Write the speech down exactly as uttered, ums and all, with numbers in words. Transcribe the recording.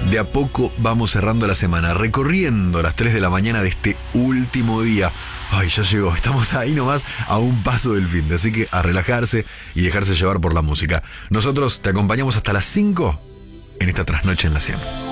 de a poco vamos cerrando la semana, recorriendo las tres de la mañana de este último día. Ay, ya llegó, estamos ahí nomás a un paso del fin de, así que a relajarse y dejarse llevar por la música. Nosotros te acompañamos hasta las cinco en esta trasnoche en la cien.